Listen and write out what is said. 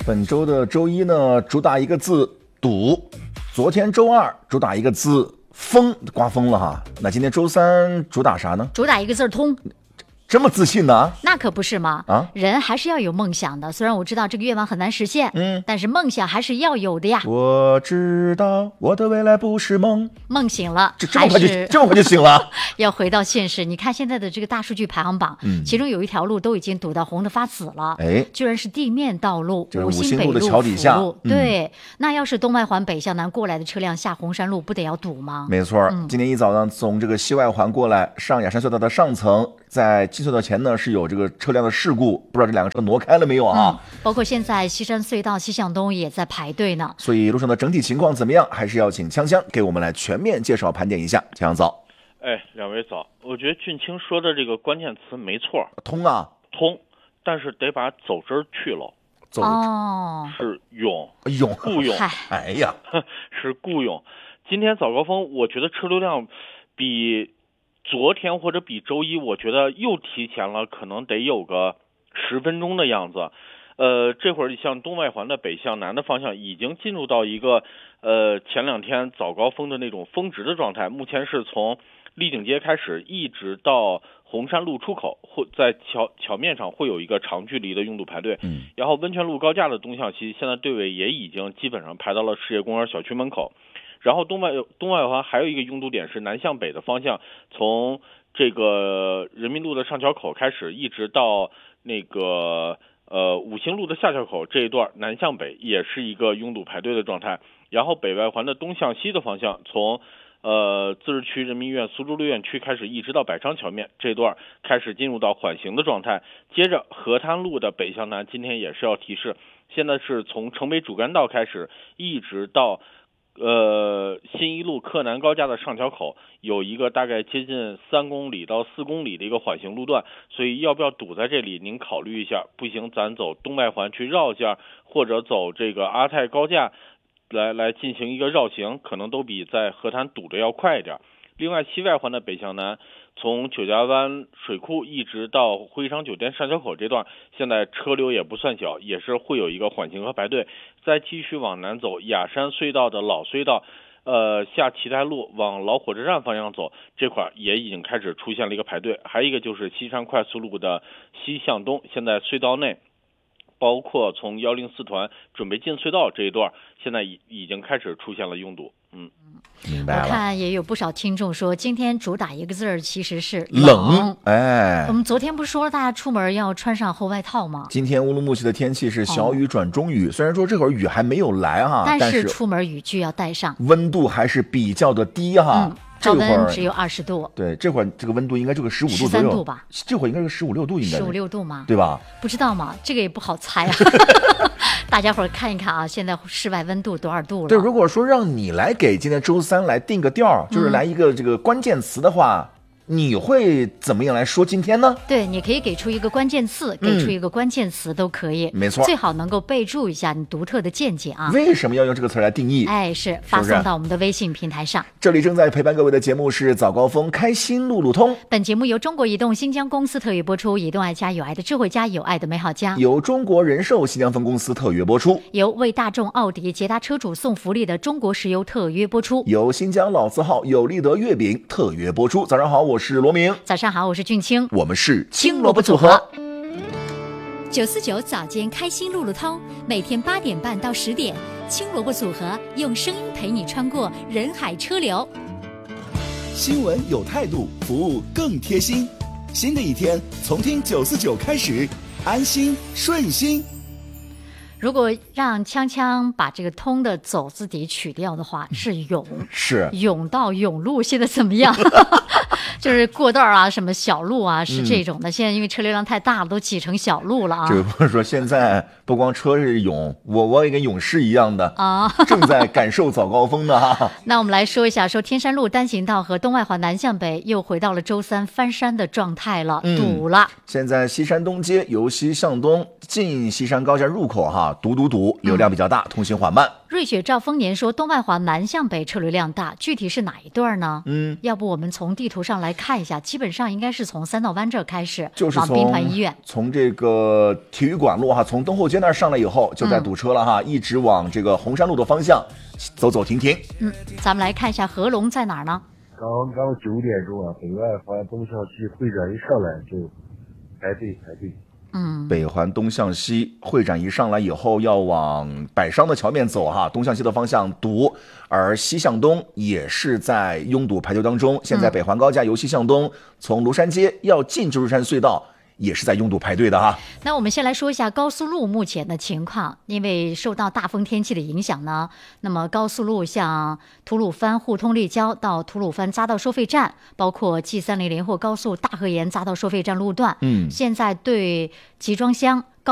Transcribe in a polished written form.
本周的周一呢，主打一个字堵；昨天周二主打一个字风，刮风了哈。那今天周三主打啥呢？ 主打一个字通。 这么自信呢？ 那可不是吗？人还是要有梦想的。虽然我知道这个愿望很难实现，但是梦想还是要有的呀。 我知道我的未来不是梦， 梦醒了， 这么快就醒了。 要回到现实。你看现在的这个大数据排行榜，其中有一条路都已经堵到红的发紫了，居然是地面道路， 就是五星北路的桥底下。 对，那要是东外环北向南过来的车辆下红山路，不得要堵吗？ 没错，今天一早上从这个西外环过来，上雅山隧道的上层，在进隧道前呢是有这个车辆的事故，不知道这两个车挪开了没有啊？ 包括现在西山隧道西向东也在排队呢。 所以路上的整体情况怎么样？还是要请锵锵给我们来全面介绍盘点一下。锵锵早。 两位早。我觉得俊清说的这个关键词没错， 通啊， 通，但是得把走之儿去了。是勇，雇佣。 哎呀， 是雇佣。今天早高峰，我觉得车流量比昨天或者比周一，我觉得又提前了，可能得有个10分钟的样子。这会儿像东外环的北向南的方向已经进入到一个前两天早高峰的那种峰值的状态。目前是从丽景街开始，一直到红山路出口，会在桥面上会有一个长距离的拥堵排队。然后温泉路高架的东向西，现在队尾也已经基本上排到了世界公园小区门口。然后东外环还有一个拥堵点是南向北的方向，从这个人民路的上桥口开始，一直到那个五星路的下桥口这一段南向北也是一个拥堵排队的状态。然后北外环的东向西的方向，从自治区人民医院苏州路院区开始，一直到百昌桥面这段开始进入到缓行的状态。接着河滩路的北向南，今天也是要提示，现在是从城北主干道开始，一直到新一路柯南高架的上桥口，有一个大概接近3公里到4公里的一个缓行路段，所以要不要堵在这里，您考虑一下。不行，咱走东外环去绕一下，或者走这个阿泰高架来进行一个绕行，可能都比在河滩堵的要快一点。另外西外环的北向南，从九家湾水库一直到辉商酒店上桥口这段，现在车流也不算小，也是会有一个缓行和排队。再继续往南走，雅山隧道的老隧道下奇台路往老火车站方向走，这块也已经开始出现了一个排队。还有一个就是西山快速路的西向东，现在隧道内包括从104团准备进隧道这一段，现在已经开始出现了拥堵。 明白了。 我看也有不少听众说，今天主打一个字儿，其实是冷。 我们昨天不是说了，大家出门要穿上厚外套吗？ 今天乌鲁木齐的天气是小雨转中雨，虽然说这会儿雨还没有来哈， 但是出门雨具要带上。 温度还是比较的低哈。 高温只有20度， 对，这会儿这个温度应该就个15度左右，13 度吧？ 这会儿应该是15、16度，应该 15、16度吗？ 对吧？ 不知道嘛，这个也不好猜啊。大家伙儿看一看啊，现在室外温度多少度了？ 对，如果说让你来给今天周三来定个调，就是来一个这个关键词的话，你会怎么样来说今天呢？ 对，你可以给出一个关键词，给出一个关键词都可以， 没错， 最好能够备注一下你独特的见解啊。 为什么要用这个词来定义？ 是发送到我们的微信平台上。 这里正在陪伴各位的节目是早高峰开心路路通， 本节目由中国移动新疆公司特约播出，移动爱家有爱的智慧家，有爱的美好家， 由中国人寿新疆分公司特约播出， 由为大众奥迪捷达车主送福利的中国石油特约播出， 由新疆老字号有利德月饼特约播出。早上好，我是罗明。 早上好，我是俊清， 我们是青萝卜组合。 949早间开心路路通，每天8点半到10点，青萝卜组合用声音陪你穿过人海车流。 新闻有态度，服务更贴心。新的一天从听949开始，安心顺心。 如果让锵锵把这个通的走字底取掉的话，是涌， 是涌到涌路，现在怎么样？就是过道啊，什么小路啊，是这种的。现在因为车流量太大了，都挤成小路了啊。 这不是说现在不光车是涌，我也跟勇士一样的啊，正在感受早高峰呢哈。 那我们来说一下，说天山路单行道和东外环南向北又回到了周三翻山的状态了，堵了。 现在西山东街由西向东进西山高架入口哈， 哈，堵，流量比较大，通行缓慢。 瑞雪兆丰年说，东外环南向北车流量大，具体是哪一段呢？要不我们从地图上来看一下，基本上应该是从三道湾这儿开始， 就是往兵团医院， 从这个体育馆路哈，从东后街那儿上来以后就在堵车了哈，一直往这个红山路的方向走走停停。 咱们来看一下合龙在哪儿呢？ 刚9点钟啊，北外环东向西会展一上来就排队。 北环东向西会展一上来以后，要往百商的桥面走哈，东向西的方向堵，而西向东也是在拥堵排队当中。现在北环高架由西向东，从庐山街要进旧金山隧道，也是在拥堵排队的哈。 那我们先来说一下高速路目前的情况，因为受到大风天气的影响呢，那么高速路像吐鲁番互通立交到吐鲁番匝道收费站，包括 G300 连霍高速大河沿匝道收费站路段，现在对集装箱